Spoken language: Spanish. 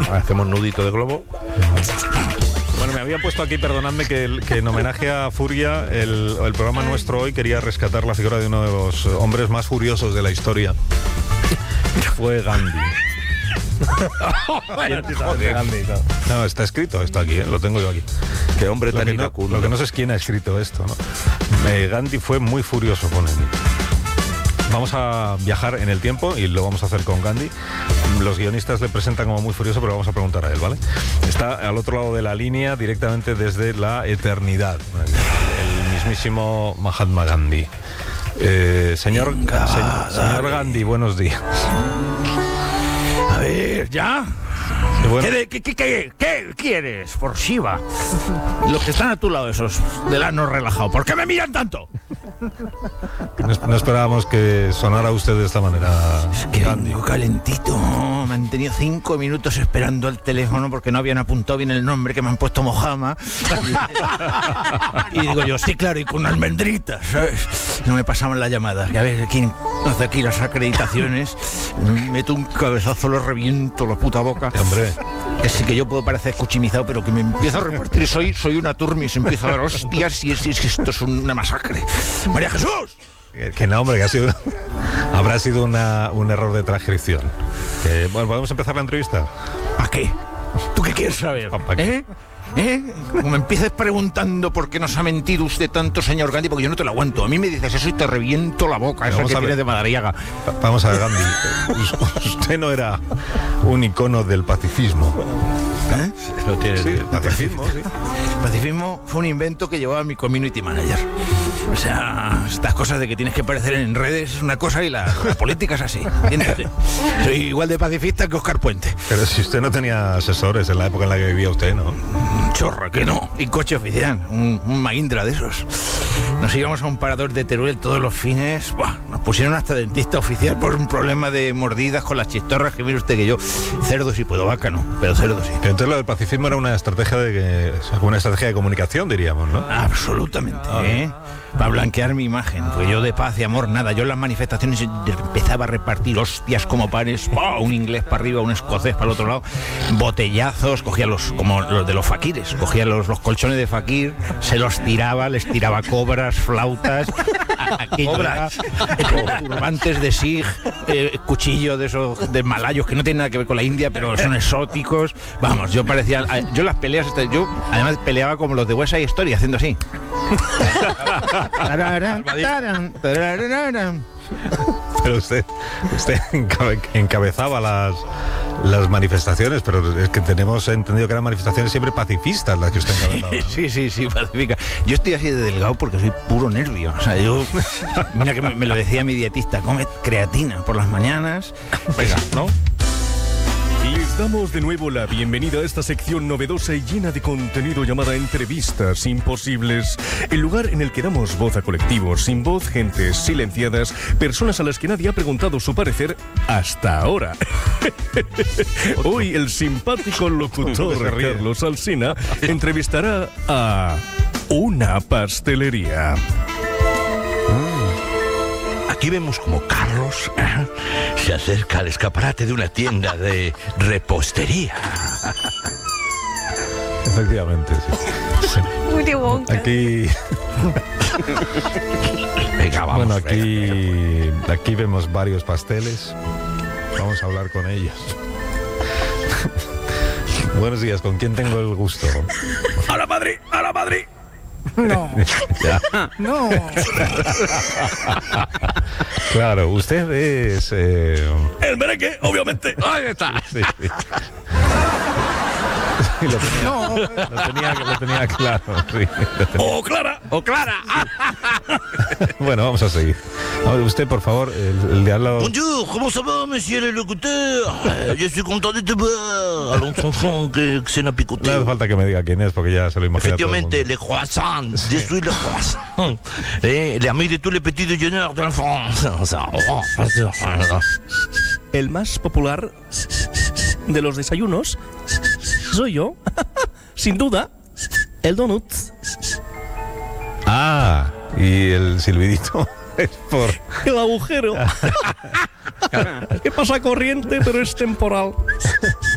Hacemos nudito de globo. Bueno, me había puesto aquí, perdonadme, que en homenaje a Furia, el programa nuestro hoy quería rescatar la figura de uno de los hombres más furiosos de la historia. Fue Gandhi. No, está escrito esto aquí, lo tengo yo aquí. Qué hombre tan iracundo. Lo que no sé es quién ha escrito esto, ¿no? Gandhi fue muy furioso con él. Vamos a viajar en el tiempo y lo vamos a hacer con Gandhi. Los guionistas le presentan como muy furioso, pero vamos a preguntar a él, ¿vale? Está al otro lado de la línea, directamente desde la eternidad, el mismísimo Mahatma Gandhi. Señor Gandhi, buenos días. A ver, ¿ya? Bueno. ¿Qué quieres, por Shiva? Los que están a tu lado, esos del ano relajado, ¿por qué me miran tanto? No esperábamos que sonara usted de esta manera. Es que Gandhi. vengo calentito. Me han tenido 5 minutos esperando al teléfono porque no habían apuntado bien el nombre, que me han puesto Mojama. Y digo yo, sí, claro, y con almendritas, ¿sabes? No me pasaban la llamada. Que a ver, ¿quién hace aquí las acreditaciones? Meto un cabezazo, lo reviento la puta boca. Hombre. Que sí, que yo puedo parecer escuchimizado, pero que me empiezo a repartir. Soy una turmis, empiezo a dar hostias y es que esto es una masacre. ¡María Jesús! Que no, hombre, que habrá sido un error de transcripción. Bueno, ¿podemos empezar la entrevista? ¿Para qué? ¿Tú qué quieres saber? ¿Para qué? Como me empieces preguntando por qué nos ha mentido usted tanto, señor Gandhi, porque yo no te lo aguanto. A mí me dices eso y te reviento la boca, esa que tienes de Madariaga. Vamos a ver, Gandhi. Usted no era un icono del pacifismo. ¿Eh? Lo tienes. Sí, pacifismo, sí. El pacifismo fue un invento que llevaba mi community manager. O sea, estas cosas de que tienes que aparecer en redes es una cosa y la política es así. ¿Entiendes? Soy igual de pacifista que Óscar Puente. Pero si usted no tenía asesores en la época en la que vivía usted, ¿no? Chorra, que no. Y coche oficial, un Mahindra de esos. Nos íbamos a un parador de Teruel todos los fines. Buah, nos pusieron hasta dentista oficial por un problema de mordidas con las chistorras, que mire usted que yo, cerdo sí puedo, vaca no, pero cerdo sí. Pero entonces lo del pacifismo era una estrategia de comunicación, diríamos, ¿no? Absolutamente, para blanquear mi imagen, pues yo de paz y amor nada. Yo en las manifestaciones empezaba a repartir hostias como panes, un inglés para arriba, un escocés para el otro lado, botellazos, cogía como los de los fakires, cogía los colchones de fakir, se los tiraba, les tiraba cobras, flautas, turbantes de Sikh, cuchillo de esos de malayos que no tienen nada que ver con la India, pero son exóticos. Vamos, yo parecía, yo las peleas, yo además peleaba como los de West Side Story, haciendo así. Pero usted encabezaba las manifestaciones, pero es que tenemos entendido que eran manifestaciones siempre pacifistas las que usted encabezaba, ¿no? Sí, pacífica. Yo estoy así de delgado porque soy puro nervio. O sea, yo, mira que me lo decía mi dietista, come creatina por las mañanas. Venga, ¿no? Les damos de nuevo la bienvenida a esta sección novedosa y llena de contenido llamada Entrevistas Imposibles, el lugar en el que damos voz a colectivos sin voz, gentes silenciadas, personas a las que nadie ha preguntado su parecer hasta ahora. Hoy el simpático locutor Carlos Alsina entrevistará a una pastelería. Aquí vemos como Carlos se acerca al escaparate de una tienda de repostería. Efectivamente, sí. Willy Wonka. Aquí... Venga, vamos. Bueno, aquí vemos varios pasteles. Vamos a hablar con ellos. Buenos días, ¿con quién tengo el gusto? ¡A la Madrid! ¡A la Madrid! No. No. Claro, usted es... El merengue, obviamente. Ahí está. Sí. Sí, lo tenía claro. Sí, ¡Oh, Clara! ¡Oh, Clara! Bueno, vamos a seguir. A ver, usted, por favor, el de al lado... Bonjour, comment ça va, monsieur le locuteur? Je suis content de te voir. Allons, enfant, que se n'a picoté. No hace falta que me diga quién es, porque ya se lo imagina todo el mundo. Efectivamente, le croissant. Je suis le croissant. L'ami de tous les petits déjeuners de la France. El más popular de los desayunos soy yo. Sin duda, el donut. Ah, y el silbidito es por... El agujero. Que pasa corriente, pero es temporal.